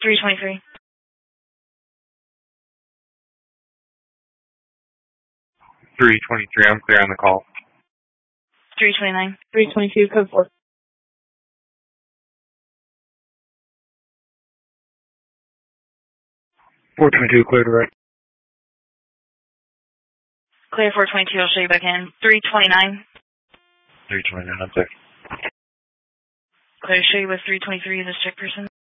323. 323, I'm clear on the call. 329. 322, code 4. 422, clear direct. Clear 422, I'll show you back in. 329. 329, I'm safe. Clear to show you with 323, this check person.